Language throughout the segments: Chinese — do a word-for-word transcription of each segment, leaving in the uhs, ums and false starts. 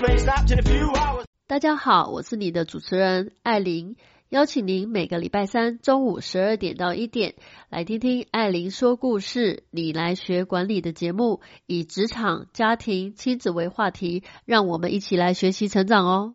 大家好，我是你的主持人艾琳，邀请您每个礼拜三中午十二点到一点来听听艾琳说故事，你来学管理的节目，以职场、家庭、亲子为话题，让我们一起来学习成长哦。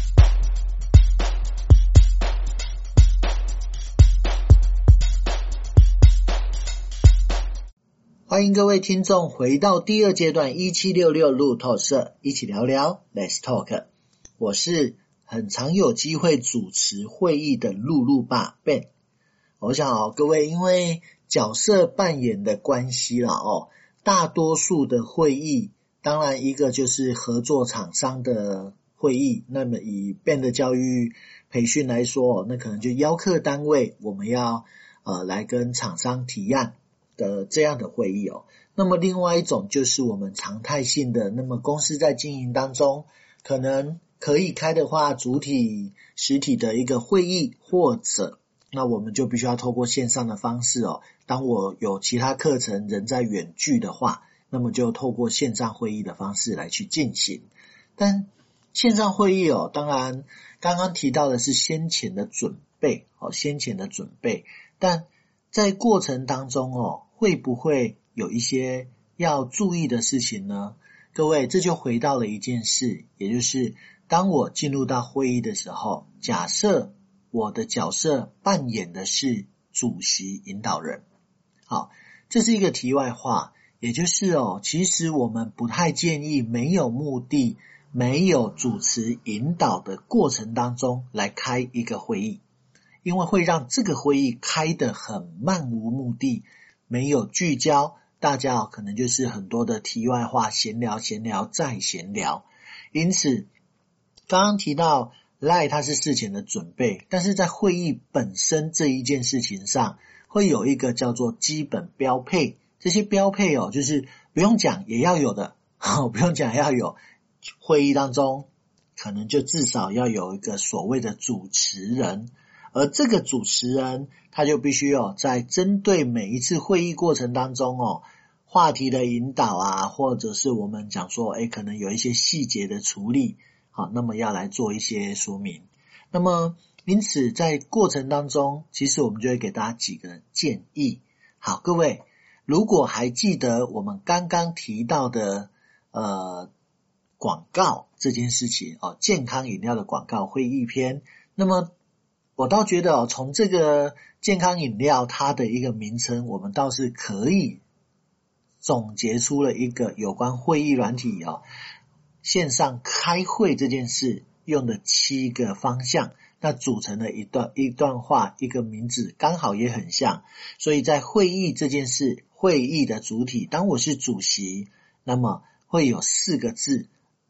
欢迎各位听众回到第二阶段一七六六路透社，一起聊聊 Let's Talk。 我是很常有机会主持会议的露露爸 Ben。 我想哦，各位因为角色扮演的关系啦哦，大多数的会议，当然一个就是合作厂商的会议，那么以 Ben 的教育培训来说，那可能就邀客单位我们要呃来跟厂商提案的这样的会议哦。那么另外一种就是我们常态性的，那么公司在经营当中可能可以开的话，主体实体的一个会议，或者那我们就必须要透过线上的方式哦。当我有其他课程人在远距的话，那么就透过线上会议的方式来去进行。但线上会议哦，当然刚刚提到的是先前的准备哦，先前的准备，但在过程当中哦，会不会有一些要注意的事情呢？各位，这就回到了一件事，也就是当我进入到会议的时候，假设我的角色扮演的是主席引导人。好，这是一个题外话，也就是哦，其实我们不太建议没有目的、没有主持引导的过程当中来开一个会议，因为会让这个会议开得很漫无目的，没有聚焦，大家可能就是很多的题外话，闲聊闲聊再闲聊。因此刚刚提到 Line 它是事前的准备，但是在会议本身这一件事情上会有一个叫做基本标配，这些标配哦，就是不用讲也要有的不用讲也要有，会议当中可能就至少要有一个所谓的主持人，而这个主持人他就必须哦，在针对每一次会议过程当中哦，话题的引导啊，或者是我们讲说诶可能有一些细节的处理，好，那么要来做一些说明。那么因此在过程当中，其实我们就会给大家几个建议。好，各位如果还记得我们刚刚提到的呃广告这件事情哦，健康饮料的广告会议篇，那么我倒觉得哦，从这个健康饮料它的一个名称，我们倒是可以总结出了一个有关会议软体哦，线上开会这件事用的七个方向，那组成了一段一段话，一个名字刚好也很像。所以在会议这件事，会议的主体，当我是主席，那么会有四个字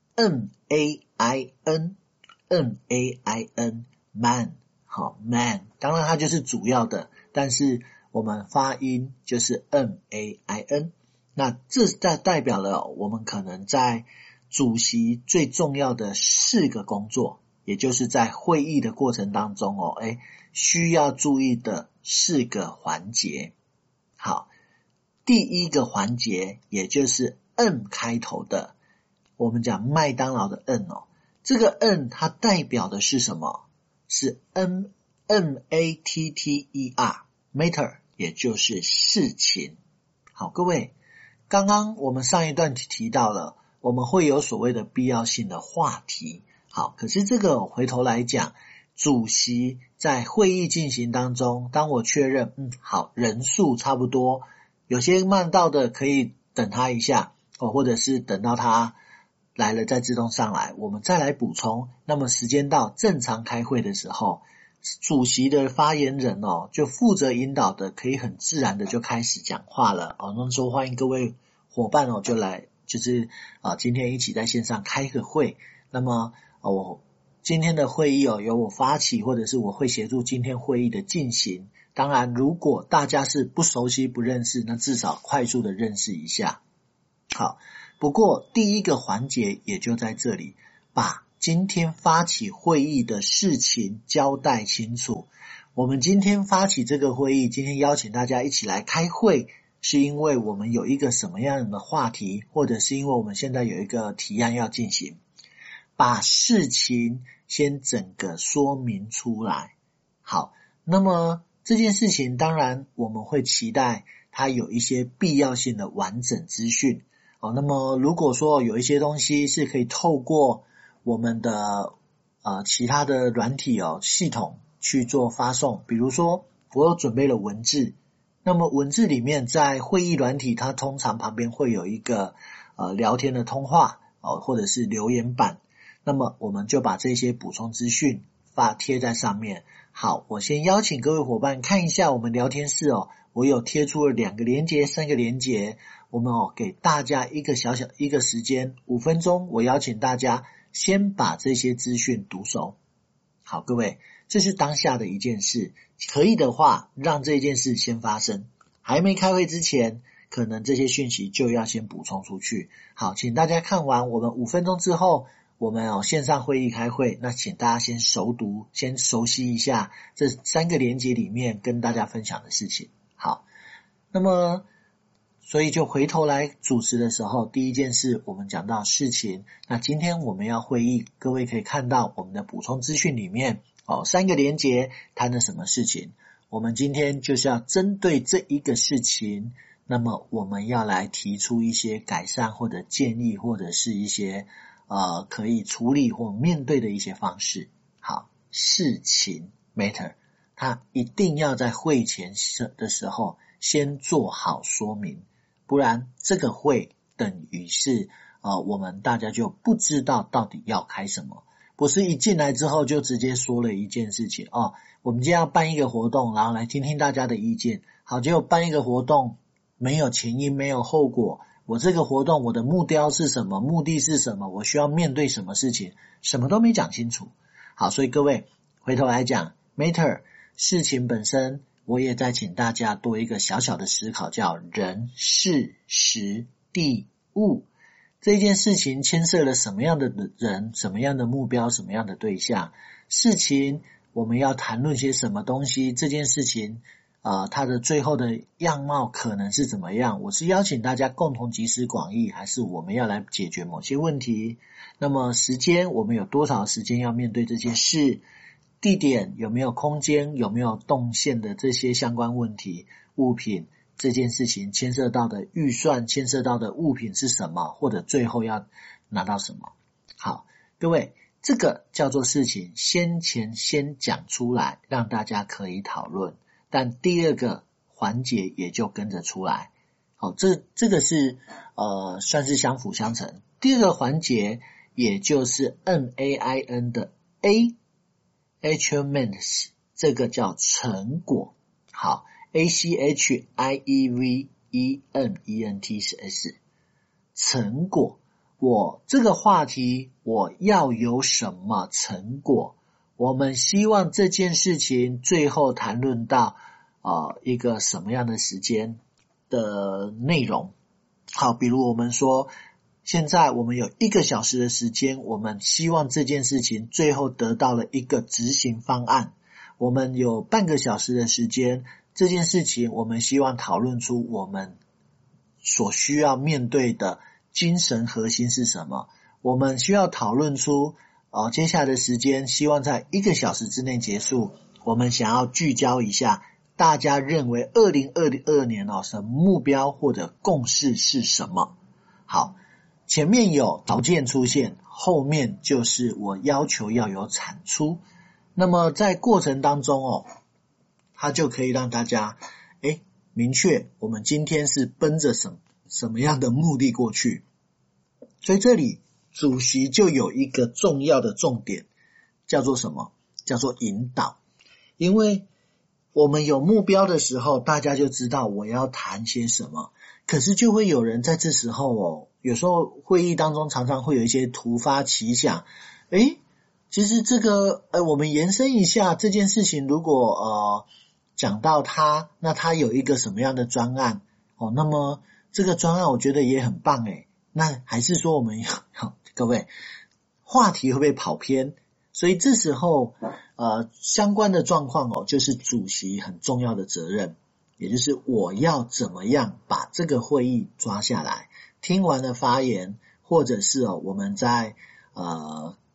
M A I N M A I N Man。好 man， 当然它就是主要的，但是我们发音就是 M A I N。 那这代代表了我们可能在主席最重要的四个工作，也就是在会议的过程当中哦，诶需要注意的四个环节。好，第一个环节也就是 N 开头的，我们讲麦当劳的 N 哦，这个 N 它代表的是什么？是 M M A T T E R matter， 也就是事情。好，各位，刚刚我们上一段提到了，我们会有所谓的必要性的话题。好，可是这个回头来讲，主席在会议进行当中，当我确认嗯好人数差不多，有些慢到的可以等他一下哦，或者是等到他来了再自动上来，我们再来补充。那么时间到正常开会的时候，主席的发言人哦，就负责引导的，可以很自然的就开始讲话了哦。那说欢迎各位伙伴哦，就来就是啊、呃，今天一起在线上开个会。那么哦，我今天的会议哦，由我发起，或者是我会协助今天会议的进行。当然，如果大家是不熟悉不认识，那至少快速的认识一下。好。不过第一个环节也就在这里，把今天发起会议的事情交代清楚。我们今天发起这个会议，今天邀请大家一起来开会，是因为我们有一个什么样的话题，或者是因为我们现在有一个提案要进行。 把事情先整个说明出来。好，那么这件事情当然我们会期待它有一些必要性的完整资讯。哦，那么如果说有一些东西是可以透过我们的呃其他的软体哦系统去做发送，比如说我有准备了文字，那么文字里面在会议软体它通常旁边会有一个呃聊天的通话哦，或者是留言板，那么我们就把这些补充资讯发贴在上面。好，我先邀请各位伙伴看一下我们聊天室哦，我有贴出了两个连结三个连结，我们哦给大家一个小小一个时间五分钟，我邀请大家先把这些资讯读熟。好，各位，这是当下的一件事，可以的话让这件事先发生，还没开会之前可能这些讯息就要先补充出去。好，请大家看完，我们五分钟之后我们哦线上会议开会，那请大家先熟读，先熟悉一下这三个连结里面跟大家分享的事情。好，那么所以就回头来主持的时候，第一件事我们讲到事情，那今天我们要会议，各位可以看到我们的补充资讯里面哦，三个连结谈了什么事情，我们今天就是要针对这一个事情，那么我们要来提出一些改善或者建议，或者是一些呃可以处理或面对的一些方式。好，事情 matter， 它一定要在会前的时候先做好说明，不然这个会等于是呃我们大家就不知道到底要开什么，不是一进来之后就直接说了一件事情哦，我们今天要办一个活动，然后来听听大家的意见。好，结果办一个活动没有前因没有后果，我这个活动我的目标是什么，目的是什么，我需要面对什么事情，什么都没讲清楚。好，所以各位回头来讲 matter 事情本身，我也在请大家多一个小小的思考，叫人事时地物。这件事情牵涉了什么样的人，什么样的目标，什么样的对象，事情我们要谈论些什么东西，这件事情呃，它的最后的样貌可能是怎么样，我是邀请大家共同集思广益，还是我们要来解决某些问题。那么时间，我们有多少时间要面对这件事，地点有没有空间，有没有动线的这些相关问题，物品这件事情牵涉到的预算，牵涉到的物品是什么，或者最后要拿到什么。好，各位，这个叫做事情先前先讲出来，让大家可以讨论，但第二个环节也就跟着出来。好，这这个是呃算是相辅相成。第二个环节也就是 N A I N 的 A achievements， 这个叫成果。好，A C H I E V E M E N T 是 S， 成果。我这个话题我要有什么成果？我们希望这件事情最后谈论到呃一个什么样的时间的内容。好，比如我们说现在我们有一个小时的时间，我们希望这件事情最后得到了一个执行方案。我们有半个小时的时间，这件事情我们希望讨论出我们所需要面对的精神核心是什么。我们需要讨论出呃接下来的时间希望在一个小时之内结束。我们想要聚焦一下大家认为二零二二年哦什么目标或者共识是什么。好，前面有条件出现，后面就是我要求要有产出。那么在过程当中哦，它就可以让大家诶明确我们今天是奔着什么什么样的目的过去。所以这里主席就有一个重要的重点，叫做什么？叫做引导。因为我们有目标的时候，大家就知道我要谈些什么。可是就会有人在这时候哦，有时候会议当中常常会有一些突发奇想，诶其实这个呃，我们延伸一下这件事情，如果呃讲到它，那它有一个什么样的专案哦？那么这个专案我觉得也很棒诶。那还是说我们好，各位话题会不会跑偏？所以这时候呃相关的状况哦，就是主席很重要的责任，也就是我要怎么样把这个会议抓下来，听完了发言，或者是哦我们在呃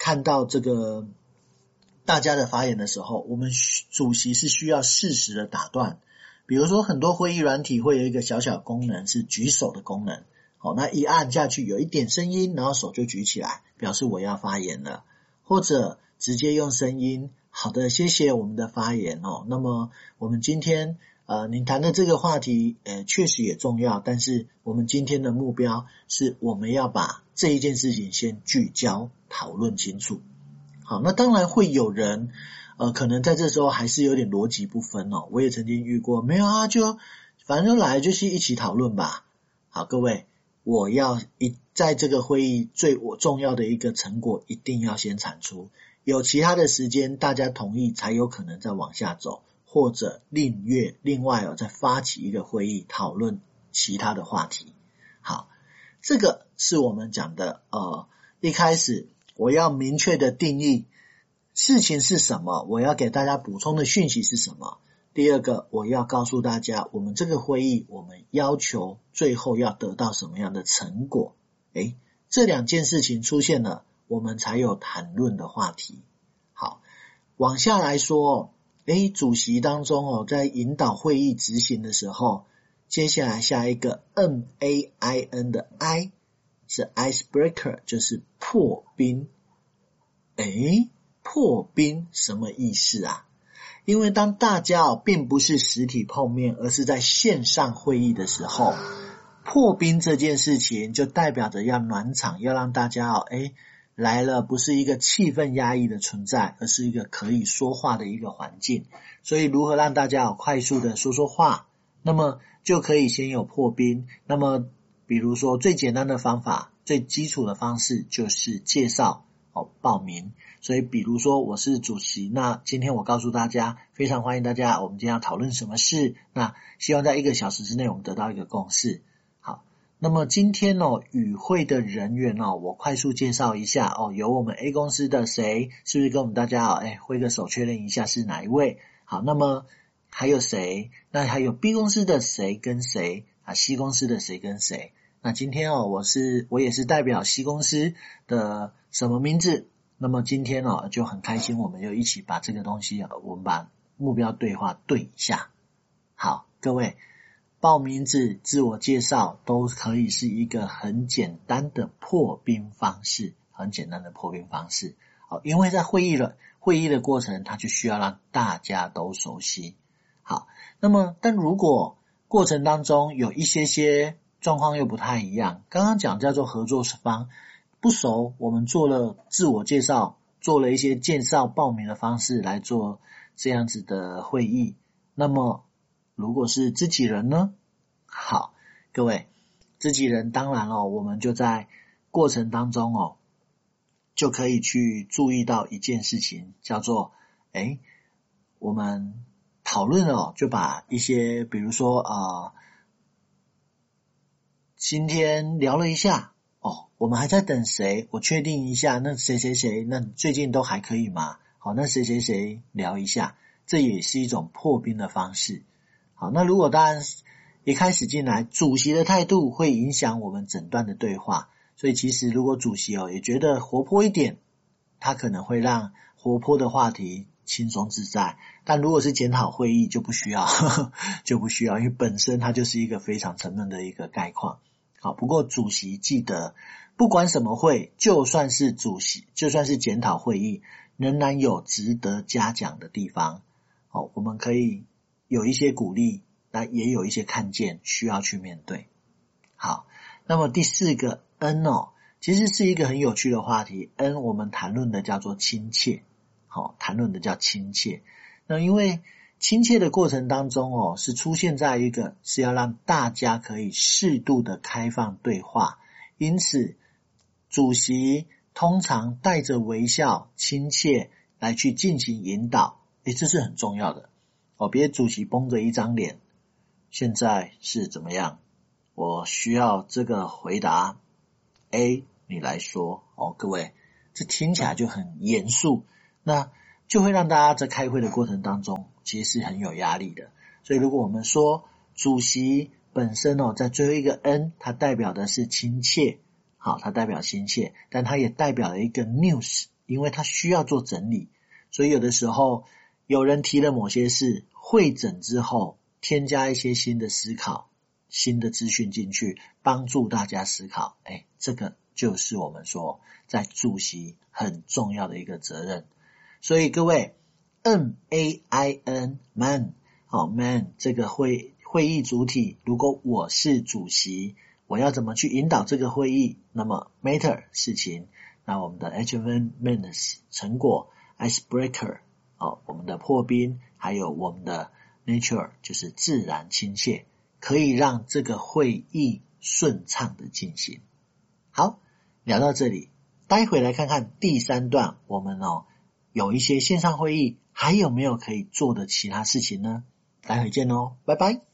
看到这个大家的发言的时候，我们主席是需要适时的打断。比如说很多会议软体会有一个小小功能是举手的功能，好，那一按下去有一点声音，然后手就举起来，表示我要发言了，或者直接用声音，好的，谢谢我们的发言哦。那么我们今天呃，您谈的这个话题呃，确实也重要，但是我们今天的目标是我们要把这一件事情先聚焦讨论清楚。好，那当然会有人呃，可能在这时候还是有点逻辑不分哦。我也曾经遇过，没有啊，就反正来就是一起讨论吧。好，各位，我要一在这个会议最我重要的一个成果一定要先产出，有其他的时间大家同意才有可能再往下走，或者另约另外哦再发起一个会议讨论其他的话题。好，这个是我们讲的呃一开始我要明确的定义事情是什么，我要给大家补充的讯息是什么。第二个，我要告诉大家我们这个会议我们要求最后要得到什么样的成果。诶，这两件事情出现了，我们才有谈论的话题。好，往下来说，诶，主席当中哦，在引导会议执行的时候，接下来下一个 M A I N 的 I 是 icebreaker， 就是破冰。诶，破冰什么意思啊？因为当大家哦并不是实体碰面，而是在线上会议的时候，破冰这件事情就代表着要暖场，要让大家哦诶来了不是一个气氛压抑的存在，而是一个可以说话的一个环境。所以如何让大家哦快速的说说话，那么就可以先有破冰。那么比如说最简单的方法，最基础的方式就是介绍哦报名。所以比如说我是主席，那今天我告诉大家，非常欢迎大家，我们今天要讨论什么事，那希望在一个小时之内我们得到一个共识。好，那么今天哦与会的人员哦，我快速介绍一下哦，有我们 A 公司的谁，是不是跟我们大家哦诶挥个手确认一下是哪一位。好，那么还有谁，那还有 B 公司的谁跟谁啊 C 公司的谁跟谁。那今天哦我是我也是代表 C 公司的什么名字，那么今天哦就很开心，我们就一起把这个东西我们把目标对话对一下。好，各位报名字自我介绍都可以是一个很简单的破冰方式，很简单的破冰方式。好，因为在会议了会议的过程它就需要让大家都熟悉。好，那么但如果过程当中有一些些状况又不太一样，刚刚讲叫做合作方不熟，我们做了自我介绍，做了一些介绍报名的方式来做这样子的会议。那么如果是自己人呢？好，各位自己人当然哦，我们就在过程当中哦就可以去注意到一件事情，叫做诶我们讨论哦就把一些比如说呃今天聊了一下哦，我们还在等谁，我确定一下，那谁谁谁那最近都还可以吗？好，那谁谁谁聊一下，这也是一种破冰的方式。好，那如果当然一开始进来，主席的态度会影响我们整段的对话，所以其实如果主席哦也觉得活泼一点，他可能会让活泼的话题轻松自在。但如果是检讨会议就不需要呵呵就不需要，因为本身它就是一个非常沉闷的一个概况。好，不过主席记得，不管什么会，就算是主席，就算是检讨会议，仍然有值得嘉奖的地方。好，我们可以有一些鼓励，那也有一些看见需要去面对。好，那么第四个 N 哦，其实是一个很有趣的话题。N 我们谈论的叫做亲切，好，谈论的叫亲切。那因为亲切的过程当中哦，是出现在一个是要让大家可以适度的开放对话，因此主席通常带着微笑亲切来去进行引导，诶，这是很重要的哦。别主席绷着一张脸，现在是怎么样？我需要这个回答 A 你来说哦，各位这听起来就很严肃，那就会让大家在开会的过程当中其实是很有压力的。所以如果我们说主席本身哦，在最后一个 N 它代表的是亲切，好，它代表亲切，但它也代表了一个 news 因为它需要做整理，所以有的时候有人提了某些事，会诊之后添加一些新的思考、新的资讯进去，帮助大家思考。哎，这个就是我们说在主席很重要的一个责任。所以各位 M A I N man 好 man 这个会会议主体，如果我是主席，我要怎么去引导这个会议？那么 matter 事情，那我们的 achievements 成果 icebreaker 哦，我们的破冰，还有我们的 nature 就是自然亲切，可以让这个会议顺畅的进行。好，聊到这里，待会来看看第三段，我们哦有一些线上会议还有没有可以做的其他事情呢？待会见哦，拜拜。